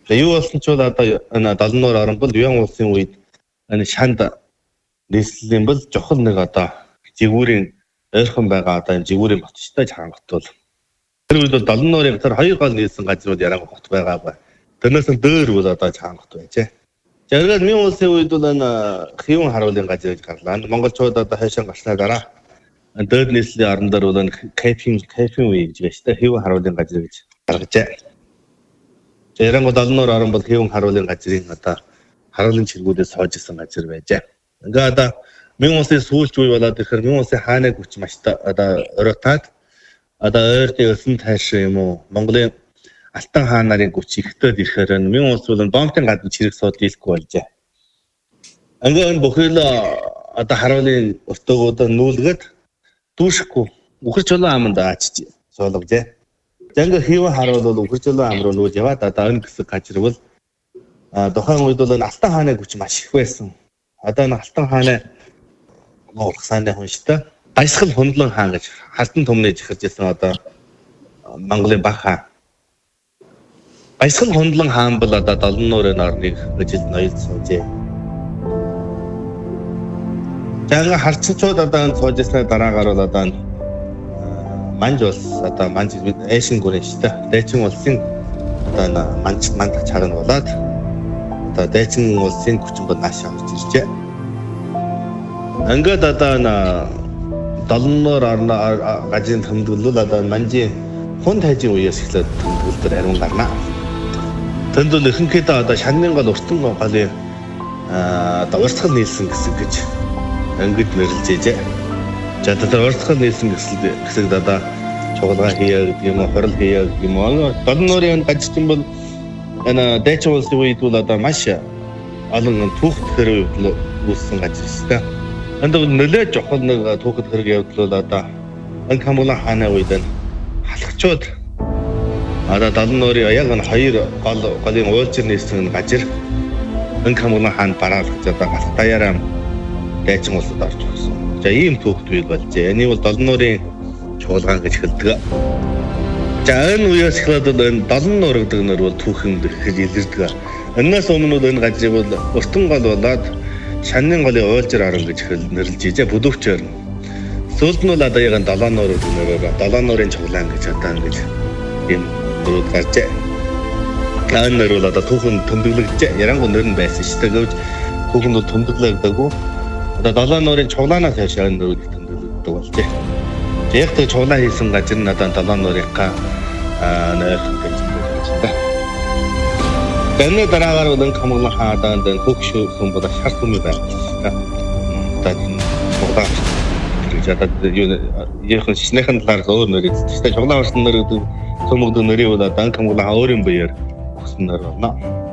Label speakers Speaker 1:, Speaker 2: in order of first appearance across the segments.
Speaker 1: Юу болсон ч бол одоо 70-аар орон бол Юан улсын үед шанд нийслэлийн бол жохол нэг одоо жигүүрийн ойрхон байгаа одоо энэ жигүүрийн ботчтой Чаган бот бол тэр үед бол 70-аар тэр хоёр гол нийлсэн газрууд Ярангуй хот байгаа. Тэрнээс дөр бол одоо Чаган бот байжээ. За ингээд Мин улсын үед бол Хивэн харуулын газар гэж гарлаа. Монголчууд одоо хайшаа гарснаа дараа дээд нийслэлийн орон дээр бол кемпинг үе гэж байна шүү дээ. Хивэн харуулын газар гэж гаргажээ. Ярангуй 70-аар орон бол Хивэн харуулын газрын одоо харуулын чиргүүдээс сойж исэн газар байжээ. Ингээд одоо Мин улсын сүүлч үе болоод ирэхээр Мин улсын хааны хүч маш одоо оройтаад одоо ойртын өсөн тайш юм уу Монголын Алтан хаан нарын хүч ихтэй ирэхээр Мин улс бол Бомтын гадна чирэг сууд дийлэхгүй болжээ. Ингээд бүхэл одоо харуулын өртөөгөөд нүүлгээд дүүшихгүй үхэр чулуун аманд аачиж суулгажээ. Жанга Хивэн харуул бол үхэр чулуун ам руу нүүж яваад одоо энэ хэсэг газар бол тухайн үед бол Алтан хааны хүч маш их байсан. Одоо энэ Алтан хааны Монгол хааны хүнштэй Баясгал Хундлан хаан гэж хальтан түмнэж ихэржсэн одоо Монголын баг хаан. Баясгал Хундлан хаан бол одоо 70-ны орныг ажилд ноёлж суужээ. Жанга харцчууд одоо сууж ирсний дараагаар бол одоо Манж улс одоо Манж Эшин гүрэн шүү дээ. Дайчин улсын одоо Манж чарна болоод одоо Дайчин улсын хүчин бол нааш орж иржээ. Ингээд одоо 70-аар орно газрын тэмдэглэл одоо Манжийн хүн тайжийн үеэс эхлээд тэмдэглэл дээр ариун гарна. Тэнд бол ихэнхдээ одоо шанны гол өртөн голын одоо урсгал нийлсэн гэсэн гэж ангид нэрлэжээ. За тэр урсгал нийлсэн гэсэлд одоо чугалгаа хийя гэдэг юм уу, хорол хийя гэдэг юм уу. 70-ны газрын бол Дайчин улсын үед бол одоо маш олон түүхт хэрэг үүссэн газар шүү дээ. Энд бол нэлээд жохол нэг түүхэд хэрэг явдал бол одоо Камулан хааны үед халагчууд одоо 70-ны яг энэ хоёр голын уулзэр нийсэн газар Камулан хаан бараалгаж одоо галах даяараа Дайчин улсад орж ирсэн. За ийм түүхт үед болжээ. Энийг бол 70-ны чуулган гэж хэлдэг. За энэ үеэс эхлээд энэ 70-ны урагдаг нар бол түүхэнд ихэд илэрдэг. Энээс өмнө бол энэ газрыг бол өртөн гол болоод Шанны голын уйлжир орон гэж нэрлэжээ бүдүүчээр. Сүүлд нь бол одоо яг 70-ны урагдаг нэрээр 70-ны чуулган гэж одоо ингэж ийм дөрөв гарчээ. Энэ нэр бол одоо түүхэнд тэмдэглэгдэж Ярангуй нэр нь байсан шүү дээ. Гэвч түүхэнд бол тэмдэглэгдээгүй. Одоо 70-ны чуулганаас хойш энэ нэр тэмдэглэгддэг болжээ. Яг тэр чуулган хийсэн газар нь одоо 70-ны нойрхон гэж байна. Бэнэ дараагаар бол Камулан хаан энэ хөгшүүн бол шар түмээ байна. Одоо чуулган гэж одоо яахан шинэхэн талаар өөр нэр эзэлтэй. Чуулган орсон нэр гэдэг цөмөгдөг нэрийг бол одоо Камулан хаан өөрийн биеэр өгсөн нэр байна.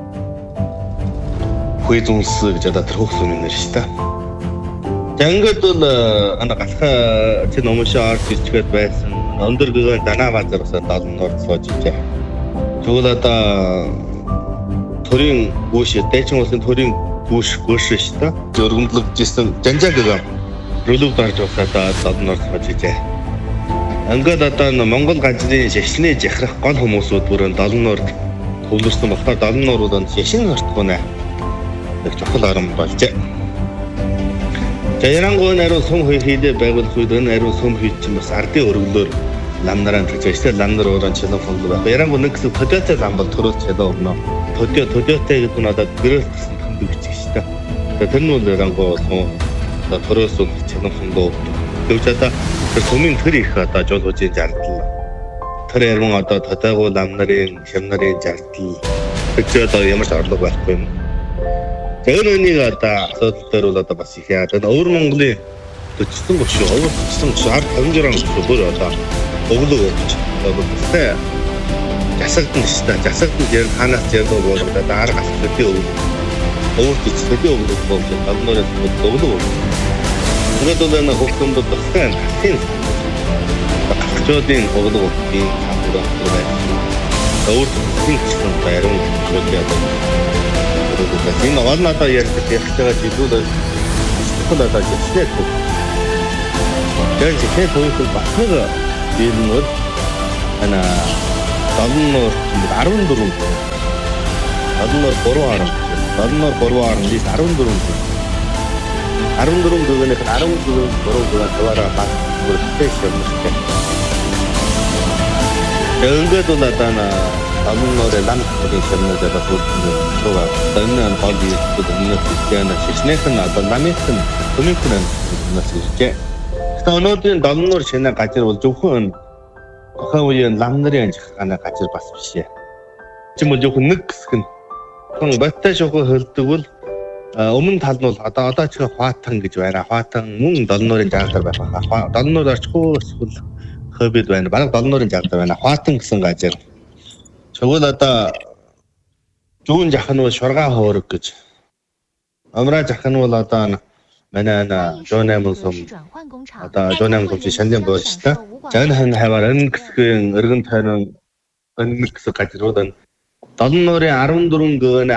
Speaker 1: Хүйзүнс гэж одоо тэр хөгшүүн нэр шүү дээ. За ингээд бол галах тэр номшоо орж ирчгээд байсан. Өндөр гэгэн данаа базар бас 70-ны орд сууж ижээ. Тэгвэл одоо төрийн гүйш Дайчин улсын төрийн гүйш шүү дээ. Өргөмдлөгжсэн Жанжаа гэгэн рөлөв дарж байгаа 70-ны орд сууж ижээ. Ингээд одоо Монгол газрын шашны жахрах гол хүмүүсүүд бүр 70-ны орд төвлөрсөн болохоор 70-ны орд шашин хортгоно нэг чухал орон болжээ. За Ярангуй ариун сум хийдэ байгуулах үед энэ ариун сум хийд чинь бас ардын өргөлөөр лам нараа гэж байна. Лам нар уран чанар фонд байна. Ярангуй нэг гэсэн төдөөтэй лам бол төрөөс чадаа өгнө. Төдөөтэй гэдэг нь одоо гэрэлсэн тэмдэг бичих шүү дээ. Тэгэхээр тэр нь бол Ярангуй сум одоо төрөөс чанар фонд өгдөг. Тэгвч одоо тэр сумын тэр их одоо жол хожийн жардал. Тэр ярман одоо төдөөгүй лам нарын шам нарын жардал. Тэгэхээр одоо ямар ч орлого байхгүй юм. Тэр үнийг одоо асуудал дээр бол одоо бас их яа. Тэр өвөр Монголын төчсөн гүшүү, өвөрчсөн гүшүү 50 гүшүү бүр одоо өглөө өгч одоо бүсээ жасагдсан шүү дээ. Жасагдсан дээр ханаас яг бол одоо арга асуултын өвөрч төдөө өглөө болж талнаас өглөө. Тэгээд одоо хөлтөнд тохтой хин багчуудын өглөө өгдөг хамтран байна. Өвөрч чинь байран өглөө одоо энэ олноо ярьдаг ярьцгаа зүйлүүд чухал одоо гэжтэй. Тэр ихэнх хүмүүс бас нэг дийлнүүд 14 Долноор 3 арга. Долноор 3 арга лист 14 төгрөг. 14 төгрөгнийх нь 14 төгрөг таваараа баг бүртгэж явуулсан. Ингээд бол одоо долноорын лам хөрийн шимнүүд одоо бүртгэж энэ холд ирдэг нэг системээр шишнэх нь одоо ламын комментэн нас иржээ. Тэгэхээр өнөөдрийн долноор шинэ газар бол зөвхөн тухайн үеийн лам нарын анхааны газар бас биш ээ. Чимэл зөвхөн нэг хэсэг нь хүн баттай шоко хөлдөг бол өмнө тал нь бол одоо ч хваатан гэж байна. Хваатан мөн долнорын жаалтар байх хаа. Долнор орчихгүй эсвэл хоббид байна. Бараг долнорын жаалтар байна. Хваатан гэсэн газар. Тэгвэл одоо зүүн жах нь бол шургаа хоорог гэж. Амраа жах нь бол одоо манай жонэм сум одоо жонэм сум шандын боолчтой. Жан хаваар энэ гэсгийн өргөн тойрон энэ гэсэн газрууд долнорын 14 гэгнэ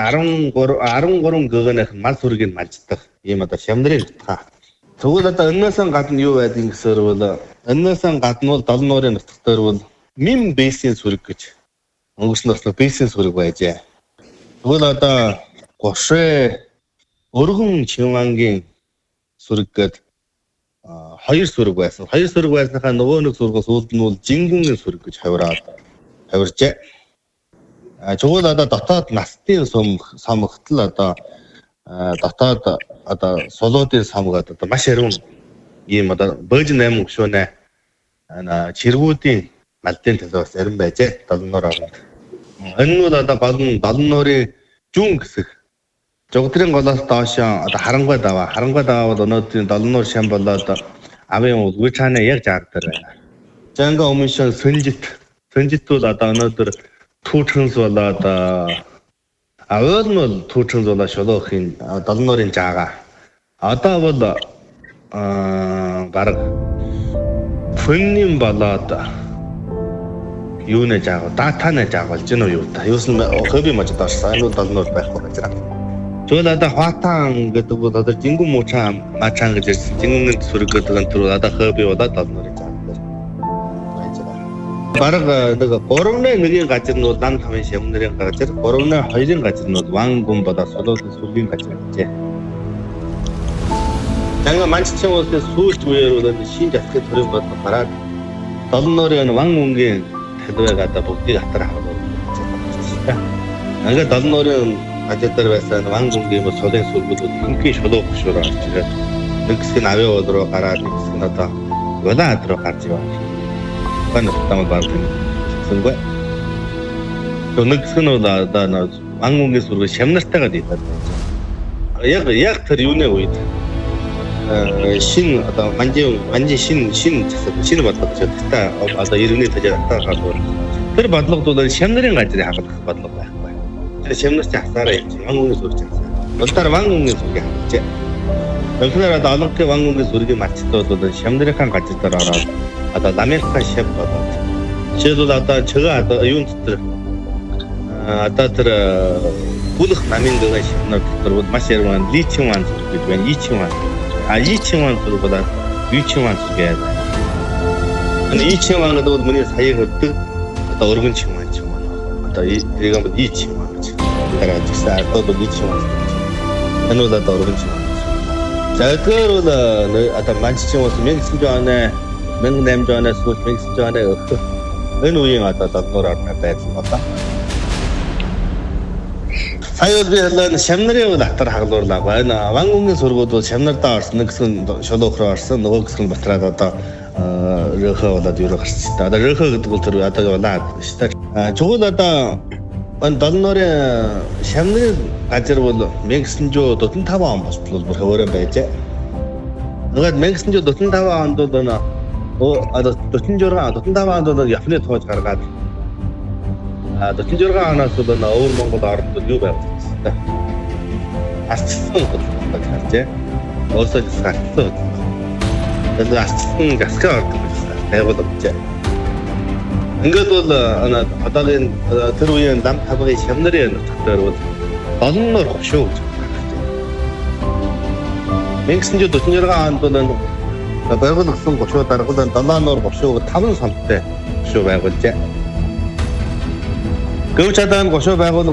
Speaker 1: 13 гэгнэх мал сүргийг малждаг. Ийм одоо шамдрын нутгаа. Тэгвэл одоо энэс гадна юу байдгийг гэсээр бол энэс гадна бол долнорын нутаг дээр бол мим бейсийн сүрэг гэж өнгөрснөөс бейсийн сүрэг байжээ. Тэгвэл одоо гошээ өргөн Чинвангийн сүрэг гээд хоёр сүрэг байсан. Хоёр сүрэг байсныхаа нөгөө нэг сүргээс үүд нь бол Жингүнгийн сүрэг гэж хавиржээ. Тэгвэл одоо дотоод настын самгтал одоо дотоод одоо солоодын самгаад одоо маш яруу ийм одоо божин 8 гүшүүнэ чиргүүдийн малдын төлөөс ярин байжээ. Долноор орно. Энэ нь одоо гол нь долнорын зүүн хэсэг. Жогдрын голоос доош одоо харангуй даваа бол өнөөдрийн долноор шам болоод авийн үлгүүчааны яг жаг дээр байна. Жанга өмнө Сөнжит бол одоо өнөөдөр түүчэнс болоод аваад нь түүчэнс болоод шолоохийн долнорын жаага. Одоо бол бараг фөннийн болоод юунэ жаага, датаны жаага болж гэнэ юу та. Юусэн хобби маж даарсан. Энэ долнор байхгүй гэж байна. Тэгвэл одоо хваатан гэдэг бол одоо Жингүн муучаан мачаан гэж ярьсан. Жингүнгийн сүрэг гэдэг нь түрүү одоо хобби болоод долнорын жаага дээр байж байгаа. Бараг нэг 3-1-ийн газар нь бол лам тавын шамнарын газар, 3-2-ийн газар нь бол ван гүн болоод солоодын сүргийн газар гэжээ. Танга манччин улсын сүүлч үеэр бол шинж асгын төрийн бодлого гараад долнорын ван гүнгийн талбайг одоо бүгдийг хатар хаваад. Ингээд долнорын ажидар байсан ван гүнгийн солоодын сүргүүд хинхий шолоо хөшөөр орж ирээд нэг хэсэг нь авийн уул руу гараад нэг хэсэг нь одоо Улаан руу гарч яваа. Бан тамаг баг гэнэ. Нэг хэсэг нь одоо ван гүнгийн сүрэг шамнартайгаа дийдаад байна. Яг тэр юуны үед шин одоо манжи шин бодлого гэж та одоо иргэний тажаалтаа гадуур тэр бодлогод шамнарын газрыг хадгалах бодлого байхгүй. Тэр шамнарын хасаараа явж ван гүнгийн сүрэг чансан. Улаар ван гүнгийн сүргийг хадгалжээ. Тэгэхээр одоо олонхын ван гүнгийн сүргийн малчтай бол шамнарын газар дээр ороод одоо ламынхаа шав болоод жишээлбэл одоо чөгээ одоо юун дотор одоо тэр гүлх намын дэгэ шавнаар дотор бол маш яруу личиум ван сүрэг гэж байна. Ичиум ван сүрэг болоод вичиум ван сүрэг байна. Энэ ичиум ван гэдэг бол миний сая хөддөг одоо өргөн чим ван ч юм уу. Одоо тэрийг бол ичиум ван гэж. Дараа жигсаа одоо ичиум ван. Энэ бол одоо өргөн чим ван. За тэгэхээр бол одоо манччин улс 1900 оны 1800 оноос хүртэл 1900 оны өгөх энэ үеийн одоо долноор орны байдал болоо. Сая би хэлсэн шамнарын хатар хагалуурлаа. Энэ ван гүнгийн сүргүүд бол шамнардаа орсон, нэг хэсэг нь шолоох руу орсон, нөгөө хэсэг нь батраад одоо рөхө болоод юу гарч та. Одоо рөхө гэдэг бол тэр одоо болоод шүү дээ. Чухал одоо энэ долнорын шамнарын газар бол 1945 он болтол бүр хөөрэ байжээ. Нөгөө 1945 онд бол одоо 45 онд бол Японы тоож гаргаад 46 оноос бол өвөр Монгол орнд юу байв вэ? Арчсан бодлого гарчээ. Оосоо засгалтсан. Тэгээд арчсан засгаа ордог гэж байгуулагдажээ. Ингээд бол одоогийн тэр үеийн лам тавгийн шамнарын нутгаар бол долноор хошуу гэж байна. 1946 онд бол байгуулагдсан гошуу даргуулан долооноор гошуу 5 санттай гошуу байгуулжээ. Гэвч одоо гошуу байгуулах